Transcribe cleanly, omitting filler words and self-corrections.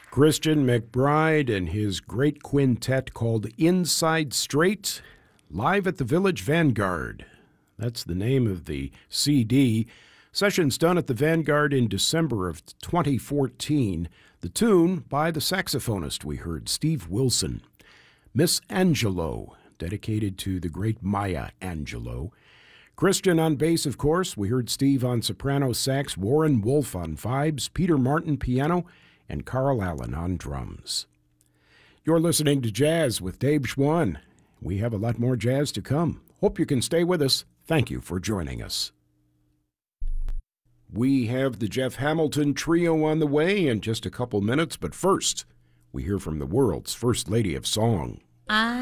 Christian McBride and his great quintet called Inside Straight, live at the Village Vanguard. That's the name of the CD. Sessions done at the Vanguard in December of 2014. The tune by the saxophonist we heard, Steve Wilson. Miss Angelo, dedicated to the great Maya Angelou. Christian on bass, of course. We heard Steve on soprano sax, Warren Wolf on vibes, Peter Martin piano, and Carl Allen on drums. You're listening to Jazz with Dave Schwann. We have a lot more jazz to come. Hope you can stay with us. Thank you for joining us. We have the Jeff Hamilton Trio on the way in just a couple minutes, but first, we hear from the world's first lady of song.